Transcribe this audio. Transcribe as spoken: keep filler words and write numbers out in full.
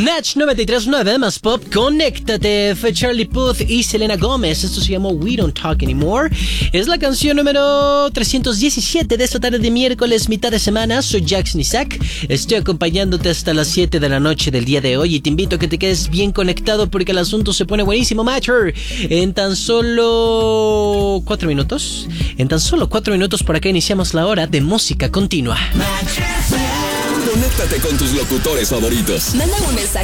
Match noventa y tres punto nueve más pop, conéctate. Fue Charlie Puth y Selena Gómez. Esto se llamó We Don't Talk Anymore. Es la canción número trescientos diecisiete de esta tarde de miércoles, mitad de semana. Soy Jackson Isaac. Estoy acompañándote hasta las siete de la noche del día de hoy y te invito a que te quedes bien conectado porque el asunto se pone buenísimo, Matcher. En tan solo cuatro minutos, en tan solo cuatro minutos por acá iniciamos la hora de música continua. Conéctate con tus locutores favoritos. Manda un mensaje